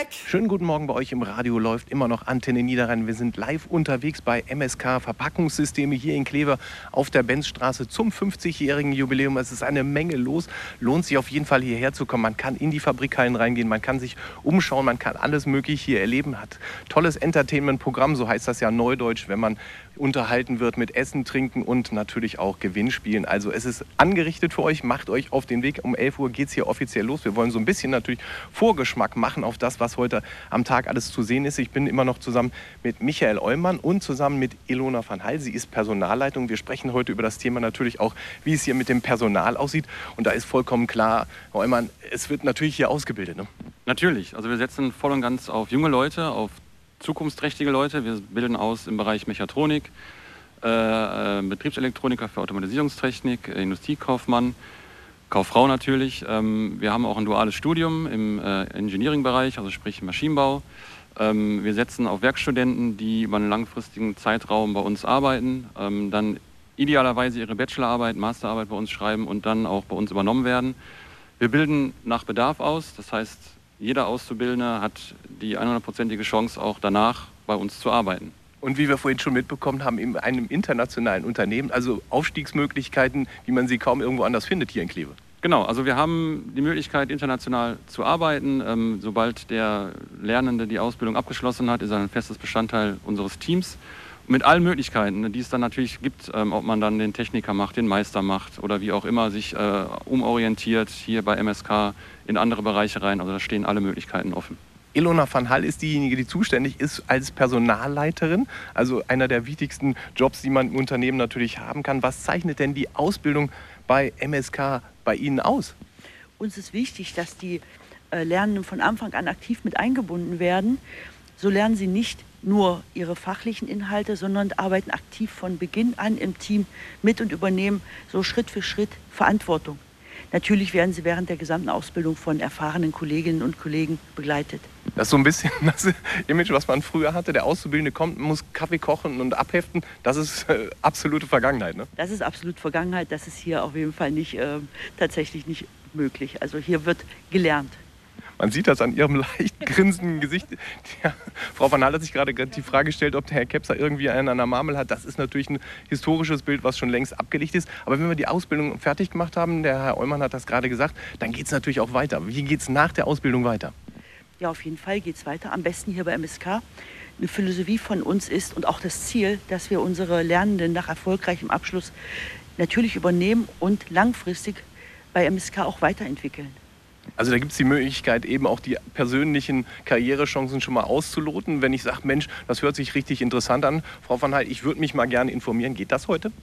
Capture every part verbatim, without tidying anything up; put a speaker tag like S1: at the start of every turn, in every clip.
S1: Schönen guten Morgen bei euch im Radio, läuft immer noch Antenne Niederrhein. Wir sind live unterwegs bei M S K Verpackungssysteme hier in Kleve auf der Benzstraße zum fünfzigjährigen Jubiläum. Es ist eine Menge los, lohnt sich auf jeden Fall hierher zu kommen. Man kann in die Fabrikhallen reingehen, man kann sich umschauen, man kann alles Mögliche hier erleben. Hat tolles Entertainment-Programm, so heißt das ja neudeutsch, wenn man unterhalten wird mit Essen, Trinken und natürlich auch Gewinnspielen. Also es ist angerichtet für euch, macht euch auf den Weg. Um elf Uhr geht es hier offiziell los. Wir wollen so ein bisschen natürlich Vorgeschmack machen auf das, was heute am Tag alles zu sehen ist. Ich bin immer noch zusammen mit Michael Eulmann und zusammen mit Ilona van Hall. Sie ist Personalleitung. Wir sprechen heute über das Thema natürlich auch, wie es hier mit dem Personal aussieht. Und da ist vollkommen klar, Herr Eulmann, es wird natürlich hier ausgebildet, ne?
S2: Natürlich. Also wir setzen voll und ganz auf junge Leute, auf zukunftsträchtige Leute. Wir bilden aus im Bereich Mechatronik, äh, äh, Betriebselektroniker für Automatisierungstechnik, äh, Industriekaufmann, Kauffrau natürlich. Ähm, wir haben auch ein duales Studium im äh, Engineering-Bereich, also sprich Maschinenbau. Ähm, wir setzen auf Werkstudenten, die über einen langfristigen Zeitraum bei uns arbeiten, ähm, dann idealerweise ihre Bachelorarbeit, Masterarbeit bei uns schreiben und dann auch bei uns übernommen werden. Wir bilden nach Bedarf aus, das heißt, jeder Auszubildende hat die hundertprozentige Chance, auch danach bei uns zu arbeiten.
S1: Und wie wir vorhin schon mitbekommen haben, in einem internationalen Unternehmen, also Aufstiegsmöglichkeiten, wie man sie kaum irgendwo anders findet hier in Kleve.
S2: Genau, also wir haben die Möglichkeit, international zu arbeiten. Ähm, sobald der Lernende die Ausbildung abgeschlossen hat, ist er ein festes Bestandteil unseres Teams. Mit allen Möglichkeiten, die es dann natürlich gibt, ähm, ob man dann den Techniker macht, den Meister macht oder wie auch immer sich äh, umorientiert hier bei M S K in andere Bereiche rein. Also da stehen alle Möglichkeiten offen.
S1: Ilona van Hall ist diejenige, die zuständig ist als Personalleiterin, also einer der wichtigsten Jobs, die man im Unternehmen natürlich haben kann. Was zeichnet denn die Ausbildung bei M S K bei Ihnen aus?
S3: Uns ist wichtig, dass die äh, Lernenden von Anfang an aktiv mit eingebunden werden. So lernen sie nicht nur ihre fachlichen Inhalte, sondern arbeiten aktiv von Beginn an im Team mit und übernehmen so Schritt für Schritt Verantwortung. Natürlich werden sie während der gesamten Ausbildung von erfahrenen Kolleginnen und Kollegen begleitet.
S1: Das ist so ein bisschen das Image, was man früher hatte. Der Auszubildende kommt, muss Kaffee kochen und abheften. Das ist äh, absolute Vergangenheit, ne?
S3: Das ist absolut Vergangenheit. Das ist hier auf jeden Fall nicht, äh, tatsächlich nicht möglich. Also hier wird gelernt.
S1: Man sieht das an Ihrem leicht grinsenden Gesicht. Ja, Frau van Hall hat sich gerade die Frage gestellt, ob der Herr Kepser irgendwie einen an der Marmel hat. Das ist natürlich ein historisches Bild, was schon längst abgelegt ist. Aber wenn wir die Ausbildung fertig gemacht haben, der Herr Eulmann hat das gerade gesagt, dann geht es natürlich auch weiter. Wie geht es nach der Ausbildung weiter?
S3: Ja, auf jeden Fall geht es weiter. Am besten hier bei M S K. Eine Philosophie von uns ist und auch das Ziel, dass wir unsere Lernenden nach erfolgreichem Abschluss natürlich übernehmen und langfristig bei M S K auch weiterentwickeln.
S1: Also da gibt es die Möglichkeit, eben auch die persönlichen Karrierechancen schon mal auszuloten. Wenn ich sage, Mensch, das hört sich richtig interessant an, Frau van Hall, ich würde mich mal gerne informieren. Geht das heute?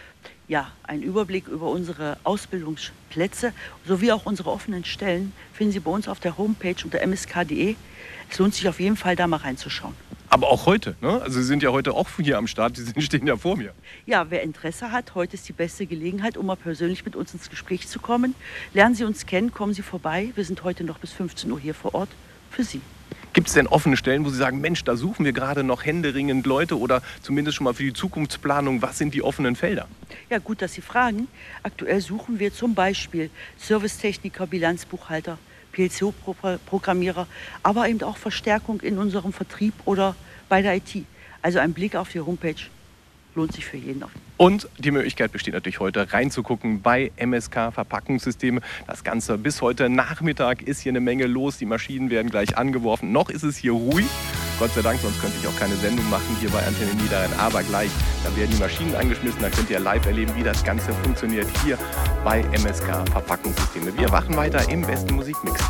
S3: Ja, ein Überblick über unsere Ausbildungsplätze sowie auch unsere offenen Stellen finden Sie bei uns auf der Homepage unter m s k punkt d e. Es lohnt sich auf jeden Fall, da mal reinzuschauen.
S1: Aber auch heute, ne? Also Sie sind ja heute auch hier am Start, Sie stehen ja vor mir.
S3: Ja, wer Interesse hat, heute ist die beste Gelegenheit, um mal persönlich mit uns ins Gespräch zu kommen. Lernen Sie uns kennen, kommen Sie vorbei. Wir sind heute noch bis fünfzehn Uhr hier vor Ort für Sie.
S1: Gibt es denn offene Stellen, wo Sie sagen, Mensch, da suchen wir gerade noch händeringend Leute oder zumindest schon mal für die Zukunftsplanung, was sind die offenen Felder?
S3: Ja, gut, dass Sie fragen. Aktuell suchen wir zum Beispiel Servicetechniker, Bilanzbuchhalter, P L C O-Programmierer, aber eben auch Verstärkung in unserem Vertrieb oder bei der I T. Also ein Blick auf die Homepage lohnt sich für jeden.
S1: Und die Möglichkeit besteht natürlich heute reinzugucken bei M S K Verpackungssysteme. Das Ganze bis heute Nachmittag ist hier eine Menge los. Die Maschinen werden gleich angeworfen. Noch ist es hier ruhig. Gott sei Dank, sonst könnte ich auch keine Sendung machen hier bei Antenne Niederrhein. Aber gleich, da werden die Maschinen angeschmissen. Da könnt ihr live erleben, wie das Ganze funktioniert hier bei M S K Verpackungssysteme. Wir machen weiter im besten Musikmix.